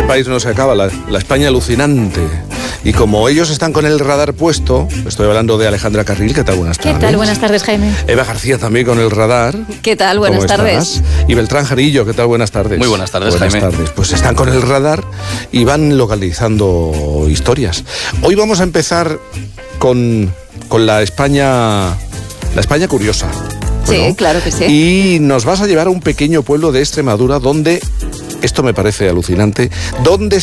país no se acaba, la España alucinante. Y como ellos están con el radar puesto, estoy hablando de Alejandra Carril, ¿qué tal? Buenas tardes. ¿Qué tal? Buenas tardes, Jaime. Eva García también con el radar. ¿Qué tal? Buenas tardes. Y Beltrán Jarillo, ¿qué tal? Buenas tardes. Muy buenas tardes, Jaime. Buenas tardes. Pues están con el radar y van localizando historias. Hoy vamos a empezar con la España curiosa. Sí, claro que sí. Y nos vas a llevar a un pequeño pueblo de Extremadura donde, esto me parece alucinante, donde